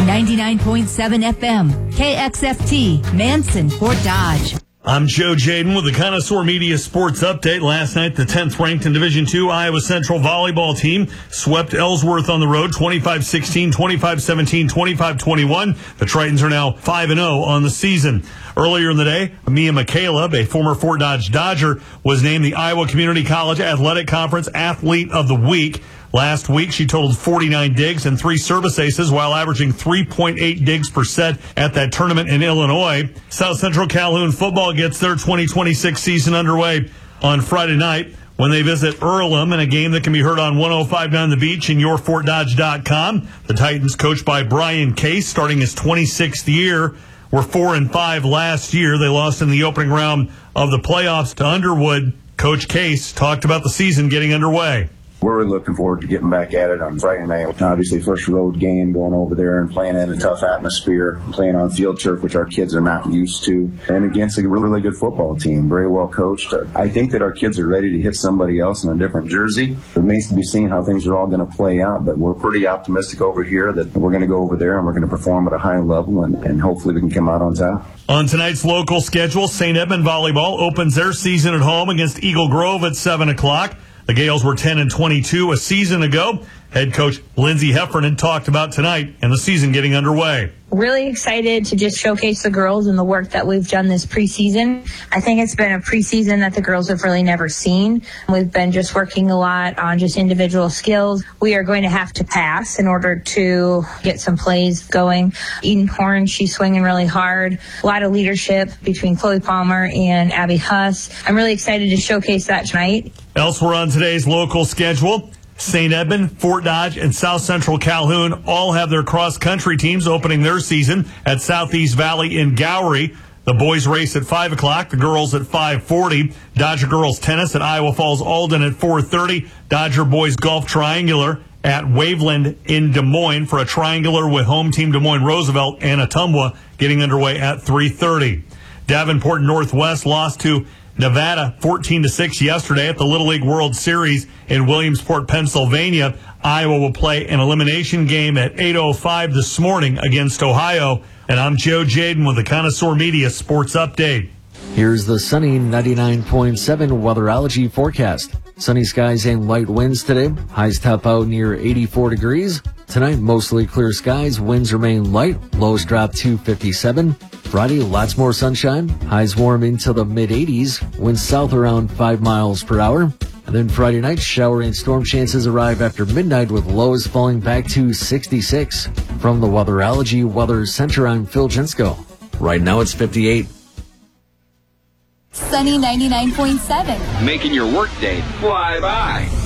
99.7 FM, KXFT, Manson, Fort Dodge. I'm Joe Jaden with the Connoisseur Media Sports Update. Last night, the 10th ranked in Division II Iowa Central volleyball team swept Ellsworth on the road 25-16, 25-17, 25-21. The Tritons are now 5-0 on the season. Earlier in the day, Mia McCaleb, a former Fort Dodge Dodger, was named the Iowa Community College Athletic Conference Athlete of the Week. Last week, she totaled 49 digs and 3 service aces while averaging 3.8 digs per set at that tournament in Illinois. South Central Calhoun football gets their 2026 season underway on Friday night when they visit Earlham in a game that can be heard on 105.9 The Beach and yourfortdodge.com. The Titans, coached by Brian Case, starting his 26th year, were 4-5 last year. They lost in the opening round of the playoffs to Underwood. Coach Case talked about the season getting underway. We're really looking forward to getting back at it on Friday night. Obviously, first road game, going over there and playing in a tough atmosphere, playing on field turf, which our kids are not used to, and against a really good football team, very well coached. I think that our kids are ready to hit somebody else in a different jersey. It remains to be seen how things are all going to play out, but we're pretty optimistic over here that we're going to go over there and we're going to perform at a high level, and hopefully we can come out on top. On tonight's local schedule, St. Edmund Volleyball opens their season at home against Eagle Grove at 7 o'clock. The Gales were 10-22 a season ago. Head coach Lindsey Heffernan talked about tonight and the season getting underway. Really excited to just showcase the girls and the work that we've done this preseason. I think it's been a preseason that the girls have really never seen. We've been just working a lot on just individual skills. We are going to have to pass in order to get some plays going. Eden Horn, she's swinging really hard. A lot of leadership between Chloe Palmer and Abby Huss. I'm really excited to showcase that tonight. Elsewhere on today's local schedule, St. Edmund, Fort Dodge, and South Central Calhoun all have their cross-country teams opening their season at Southeast Valley in Gowrie. The boys race at 5 o'clock, the girls at 5:40. Dodger girls tennis at Iowa Falls Alden at 4:30. Dodger boys golf triangular at Waveland in Des Moines for a triangular with home team Des Moines Roosevelt and Ottumwa getting underway at 3:30. Davenport Northwest lost to Nevada 14-6 yesterday at the Little League World Series in Williamsport, Pennsylvania. Iowa will play an elimination game at 8:05 this morning against Ohio. And I'm Joe Jaden with the Connoisseur Media Sports Update. Here's the sunny 99.7 weatherology forecast. Sunny skies and light winds today. Highs top out near 84 degrees. Tonight, mostly clear skies. Winds remain light. Lows drop to 57. Friday, lots more sunshine. Highs warm into the mid-80s. Winds south around 5 miles per hour. And then Friday night, shower and storm chances arrive after midnight with lows falling back to 66. From the Weatherology Weather Center, I'm Phil Jensko. Right now, it's 58. Sunny 99.7. Making your workday fly by.